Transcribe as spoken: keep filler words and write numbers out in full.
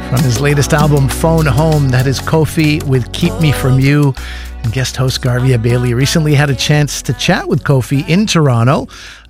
From his latest album, Phone Home, that is Kofi with Keep Me From You. And guest host Garvia Bailey recently had a chance to chat with Kofi in Toronto